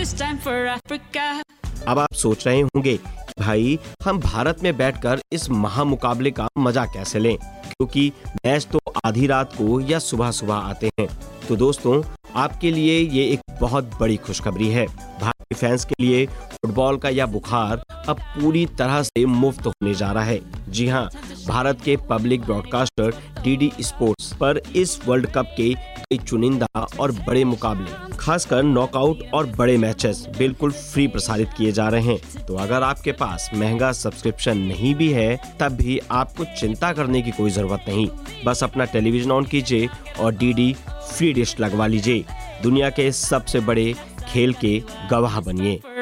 अब आप सोच रहे होंगे भाई हम भारत में बैठकर इस महामुकाबले का मजा कैसे लें, क्योंकि मैच तो आधी रात को या सुबह सुबह आते हैं। तो दोस्तों आपके लिए ये एक बहुत बड़ी खुशखबरी है। भारतीय फैंस के लिए फुटबॉल का यह बुखार अब पूरी तरह से मुफ्त होने जा रहा है। जी हाँ, भारत के पब्लिक ब्रॉडकास्टर डीडी स्पोर्ट्स पर इस वर्ल्ड कप के कई चुनिंदा और बड़े मुकाबले, खासकर नॉकआउट और बड़े मैचेस बिल्कुल फ्री प्रसारित किए जा रहे हैं। तो अगर आपके पास महंगा सब्सक्रिप्शन नहीं भी है, तब भी आपको चिंता करने की कोई जरूरत नहीं। बस अपना टेलीविजन ऑन कीजिए और डीडी फ्री डिश लगवा लीजिए। दुनिया के सबसे बड़े खेल के गवाह बनिए।